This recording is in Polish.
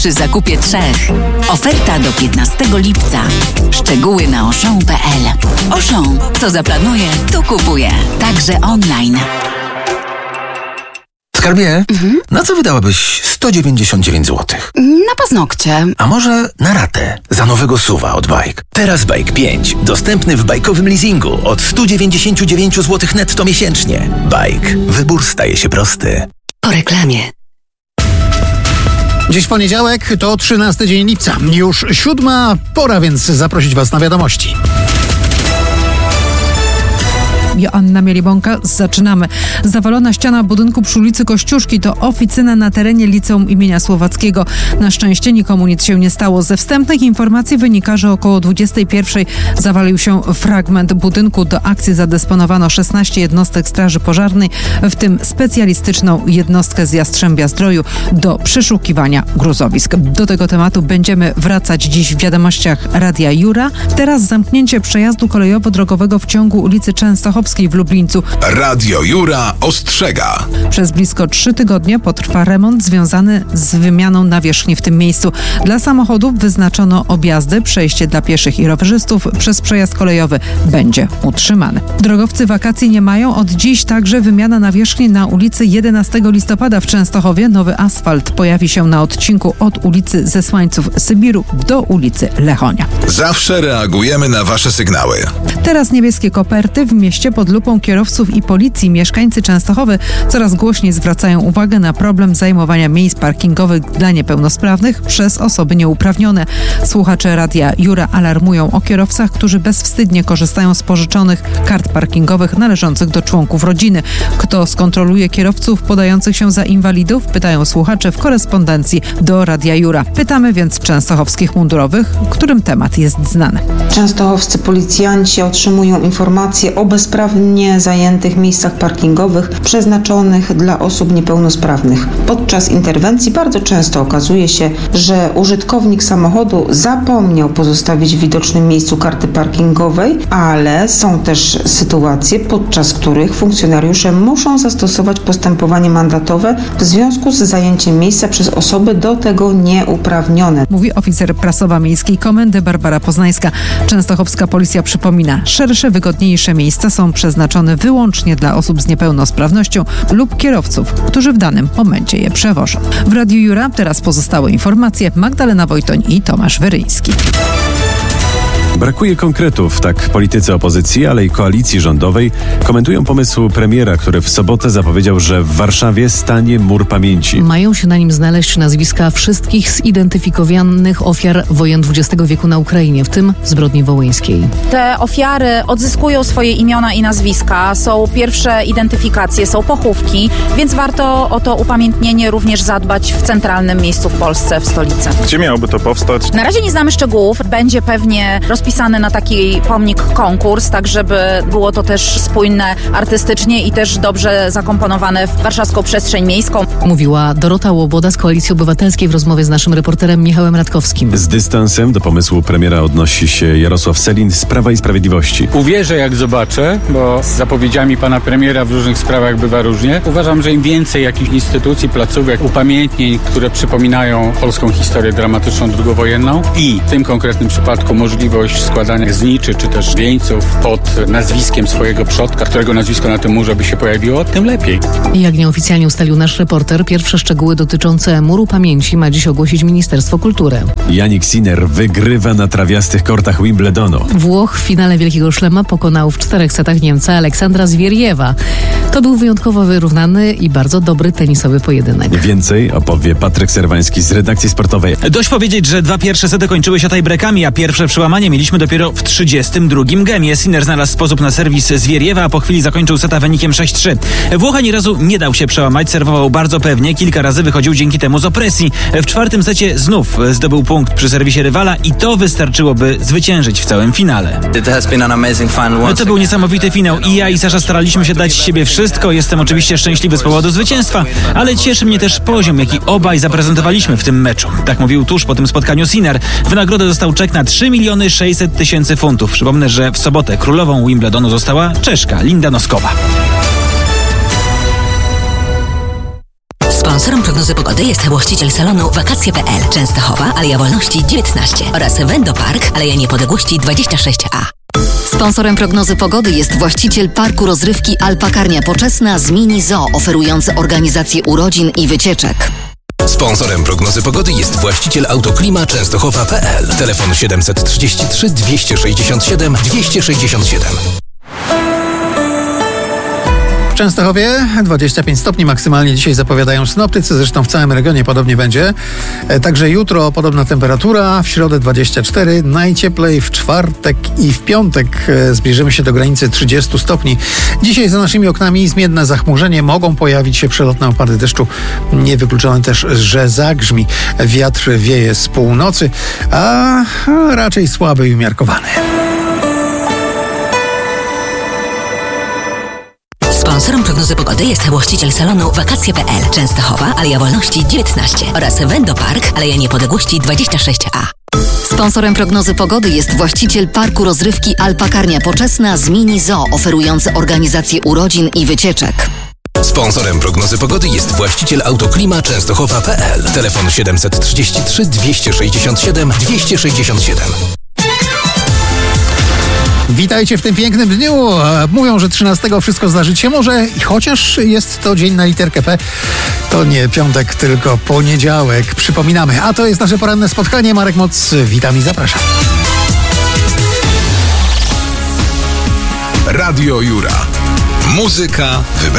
przy zakupie 3. Oferta do 15 lipca. Szczegóły na auchan.pl. Auchan. Co zaplanuje, to kupuje. Także online. Skarbie, na co wydałabyś 199 zł? Na paznokcie. A może na ratę za nowego SUV-a od Bike? Teraz Bike 5. Dostępny w bajkowym leasingu od 199 zł netto miesięcznie. Bike. Wybór staje się prosty. Po reklamie. Dziś poniedziałek, to 13 dzień lipca. Już 7, pora więc zaprosić Was na wiadomości. Joanna Mielibąka, zaczynamy. Zawalona ściana budynku przy ulicy Kościuszki to oficyna na terenie Liceum imienia Słowackiego. Na szczęście nikomu nic się nie stało. Ze wstępnych informacji wynika, że około 21 zawalił się fragment budynku. Do akcji zadysponowano 16 jednostek straży pożarnej, w tym specjalistyczną jednostkę z Jastrzębia-Zdroju do przeszukiwania gruzowisk. Do tego tematu będziemy wracać dziś w wiadomościach Radia Jura. Teraz zamknięcie przejazdu kolejowo-drogowego w ciągu ulicy Częstochowskiej w Lublińcu. Radio Jura ostrzega. Przez blisko 3 tygodnie potrwa remont związany z wymianą nawierzchni w tym miejscu. Dla samochodów wyznaczono objazdy, przejście dla pieszych i rowerzystów przez przejazd kolejowy będzie utrzymany. Drogowcy wakacji nie mają. Od dziś także wymiana nawierzchni na ulicy 11 listopada w Częstochowie. Nowy asfalt pojawi się na odcinku od ulicy Zesłańców Sybiru do ulicy Lechonia. Zawsze reagujemy na Wasze sygnały. Teraz niebieskie koperty w mieście pod lupą kierowców i policji. Mieszkańcy Częstochowy coraz głośniej zwracają uwagę na problem zajmowania miejsc parkingowych dla niepełnosprawnych przez osoby nieuprawnione. Słuchacze Radia Jura alarmują o kierowcach, którzy bezwstydnie korzystają z pożyczonych kart parkingowych należących do członków rodziny. Kto skontroluje kierowców podających się za inwalidów? Pytają słuchacze w korespondencji do Radia Jura. Pytamy więc częstochowskich mundurowych, którym temat jest znany. Częstochowscy policjanci otrzymują informacje o bezprawnie zajętych miejscach parkingowych przeznaczonych dla osób niepełnosprawnych. Podczas interwencji bardzo często okazuje się, że użytkownik samochodu zapomniał pozostawić w widocznym miejscu karty parkingowej, ale są też sytuacje, podczas których funkcjonariusze muszą zastosować postępowanie mandatowe w związku z zajęciem miejsca przez osoby do tego nieuprawnione. Mówi oficer prasowa Miejskiej Komendy Barbara Poznańska. Częstochowska policja przypomina, szersze, wygodniejsze miejsca są przeznaczone wyłącznie dla osób z niepełnosprawnością lub kierowców, którzy w danym momencie je przewożą. W Radiu Jura teraz pozostałe informacje. Magdalena Wojtoń i Tomasz Wyryński. Brakuje konkretów, tak politycy opozycji, ale i koalicji rządowej komentują pomysł premiera, który w sobotę zapowiedział, że w Warszawie stanie mur pamięci. Mają się na nim znaleźć nazwiska wszystkich zidentyfikowanych ofiar wojen XX wieku na Ukrainie, w tym zbrodni wołyńskiej. Te ofiary odzyskują swoje imiona i nazwiska, są pierwsze identyfikacje, są pochówki, więc warto o to upamiętnienie również zadbać w centralnym miejscu w Polsce, w stolicy. Gdzie miałoby to powstać? Na razie nie znamy szczegółów. Będzie pewnie rozpisany na taki pomnik konkurs, tak żeby było to też spójne artystycznie i też dobrze zakomponowane w warszawską przestrzeń miejską. Mówiła Dorota Łoboda z Koalicji Obywatelskiej w rozmowie z naszym reporterem Michałem Radkowskim. Z dystansem do pomysłu premiera odnosi się Jarosław Sellin z Prawa i Sprawiedliwości. Uwierzę, jak zobaczę, bo z zapowiedziami pana premiera w różnych sprawach bywa różnie. Uważam, że im więcej jakichś instytucji, placówek, upamiętnień, które przypominają polską historię dramatyczną drugowojenną i w tym konkretnym przypadku możliwość składania zniczy czy też wieńców pod nazwiskiem swojego przodka, którego nazwisko na tym murze by się pojawiło, tym lepiej. Jak nieoficjalnie ustalił nasz reporter, pierwsze szczegóły dotyczące muru pamięci ma dziś ogłosić Ministerstwo Kultury. Jannik Sinner wygrywa na trawiastych kortach Wimbledonu. Włoch w finale Wielkiego Szlema pokonał w 4 setach Niemca Aleksandra Zwieriewa. To był wyjątkowo wyrównany i bardzo dobry tenisowy pojedynek. Więcej opowie Patryk Serwański z redakcji sportowej. Dość powiedzieć, że 2 pierwsze sety kończyły się tiebreakami, a pierwsze przełamanie mieliśmy dopiero w 32 gemie. Sinner znalazł sposób na serwis Zwieriewa, a po chwili zakończył seta wynikiem 6-3. Włoch ani razu nie dał się przełamać, serwował bardzo pewnie, kilka razy wychodził dzięki temu z opresji. W 4. secie znów zdobył punkt przy serwisie rywala i to wystarczyło, zwyciężyć w całym finale. To był niesamowity finał i ja i Sasza staraliśmy się dać z siebie wszystko. Jestem oczywiście szczęśliwy z powodu zwycięstwa, ale cieszy mnie też poziom, jaki obaj zaprezentowaliśmy w tym meczu. Tak mówił tuż po tym spotkaniu Sinner. W nagrodę dostał czek na 3 600 000 funtów. Przypomnę, że w sobotę królową Wimbledonu została Czeszka Linda Noskowa. Sponsorem prognozy pogody jest właściciel salonu Wakacje.pl, Częstochowa, Aleja Wolności 19 oraz Wendopark, Aleja Niepodległości 26A. Sponsorem prognozy pogody jest właściciel parku rozrywki Alpakarnia Poczesna z Mini Zoo, oferujący organizację urodzin i wycieczek. Sponsorem prognozy pogody jest właściciel Autoklima Częstochowa.pl. Telefon 733 267 267. W Częstochowie 25 stopni maksymalnie dzisiaj zapowiadają synoptycy, zresztą w całym regionie podobnie będzie. Także jutro podobna temperatura, w środę 24, najcieplej w czwartek i w piątek zbliżymy się do granicy 30 stopni. Dzisiaj za naszymi oknami zmienne zachmurzenie, mogą pojawić się przelotne opady deszczu. Niewykluczone też, że zagrzmi. Wiatr wieje z północy, a raczej słaby i umiarkowany. Sponsorem prognozy pogody jest właściciel salonu Wakacje.pl, Częstochowa, Aleja Wolności 19 oraz Wendopark, Aleja Niepodległości 26A. Sponsorem prognozy pogody jest właściciel parku rozrywki Alpakarnia Poczesna z Mini Zoo, oferujący organizację urodzin i wycieczek. Sponsorem prognozy pogody jest właściciel Autoklima Częstochowa.pl. Telefon 733 267 267. Witajcie w tym pięknym dniu. Mówią, że 13 wszystko zdarzyć się może, i chociaż jest to dzień na literkę P, to nie piątek, tylko poniedziałek. Przypominamy, a to jest nasze poranne spotkanie. Marek Moc, witam i zapraszam. Radio Jura. Muzyka wybrana.